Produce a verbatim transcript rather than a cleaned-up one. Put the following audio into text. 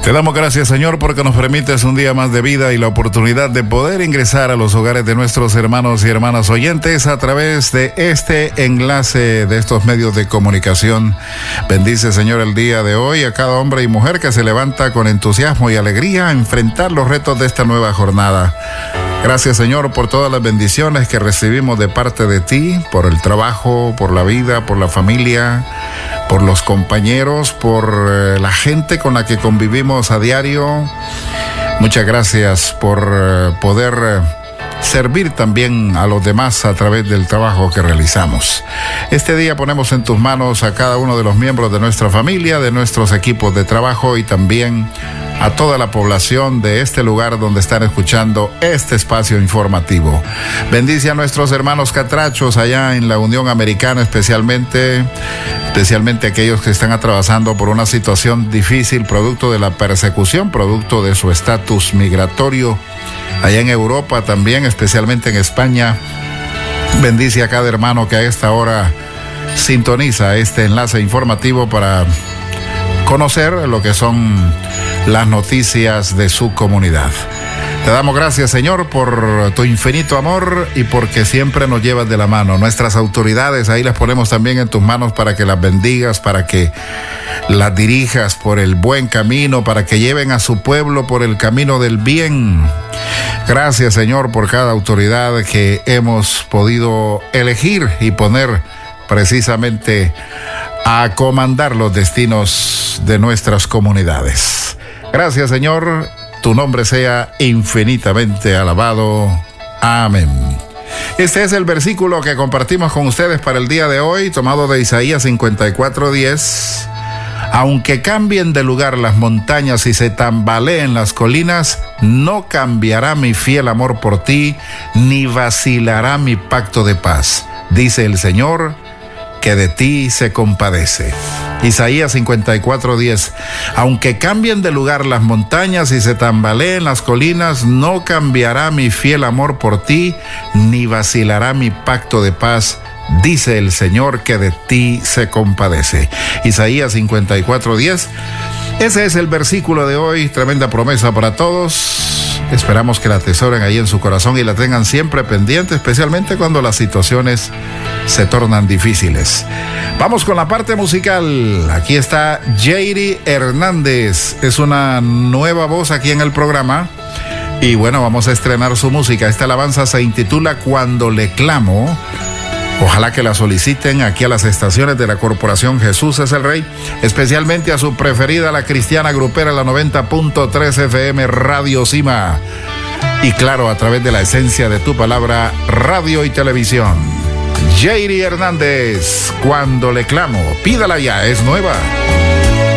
Te damos gracias, Señor, porque nos permites un día más de vida y la oportunidad de poder ingresar a los hogares de nuestros hermanos y hermanas oyentes a través de este enlace de estos medios de comunicación. Bendice, Señor, el día de hoy a cada hombre y mujer que se levanta con entusiasmo y alegría a enfrentar los retos de esta nueva jornada. Gracias, Señor, por todas las bendiciones que recibimos de parte de ti, por el trabajo, por la vida, por la familia, por los compañeros, por eh, la gente con la que convivimos a diario. Muchas gracias por eh, poder eh, servir también a los demás a través del trabajo que realizamos. Este día ponemos en tus manos a cada uno de los miembros de nuestra familia, de nuestros equipos de trabajo y también a toda la población de este lugar donde están escuchando este espacio informativo. Bendice a nuestros hermanos catrachos allá en la Unión Americana, especialmente, especialmente aquellos que están atravesando por una situación difícil, producto de la persecución, producto de su estatus migratorio. Allá en Europa también, especialmente en España. Bendice a cada hermano que a esta hora sintoniza este enlace informativo para conocer lo que son las noticias de su comunidad. Te damos gracias, Señor, por tu infinito amor y porque siempre nos llevas de la mano. Nuestras autoridades, ahí las ponemos también en tus manos para que las bendigas, para que las dirijas por el buen camino, para que lleven a su pueblo por el camino del bien. Gracias, Señor, por cada autoridad que hemos podido elegir y poner precisamente a comandar los destinos de nuestras comunidades. Gracias, Señor. Tu nombre sea infinitamente alabado. Amén. Este es el versículo que compartimos con ustedes para el día de hoy, tomado de Isaías cincuenta y cuatro diez. Aunque cambien de lugar las montañas y se tambaleen las colinas, no cambiará mi fiel amor por ti, ni vacilará mi pacto de paz, dice el Señor, que de ti se compadece. Isaías cincuenta y cuatro diez. Aunque cambien de lugar las montañas y se tambaleen las colinas, no cambiará mi fiel amor por ti, ni vacilará mi pacto de paz, dice el Señor, que de ti se compadece. Isaías cincuenta y cuatro diez. Ese es el versículo de hoy, tremenda promesa para todos. Esperamos que la atesoren ahí en su corazón y la tengan siempre pendiente, especialmente cuando las situaciones se tornan difíciles. Vamos con la parte musical. Aquí está Jairi Hernández. Es una nueva voz aquí en el programa. Y bueno, vamos a estrenar su música. Esta alabanza se intitula Cuando le clamo. Ojalá que la soliciten aquí a las estaciones de la Corporación Jesús es el Rey, especialmente a su preferida, la cristiana grupera, la noventa punto tres F M Radio Cima. Y claro, a través de la esencia de tu palabra, radio y televisión. Jairi Hernández, Cuando le clamo. Pídala ya, es nueva.